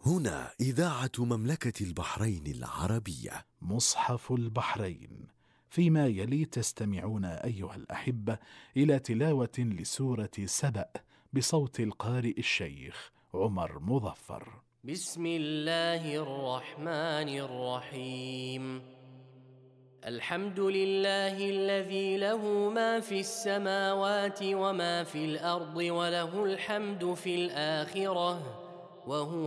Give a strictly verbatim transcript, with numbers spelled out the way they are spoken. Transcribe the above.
هنا إذاعة مملكة البحرين العربية. مصحف البحرين. فيما يلي تستمعون أيها الأحبة إلى تلاوة لسورة سبأ بصوت القارئ الشيخ عمر مظفر. بسم الله الرحمن الرحيم. الحمد لله الذي له ما في السماوات وما في الأرض وله الحمد في الآخرة وهو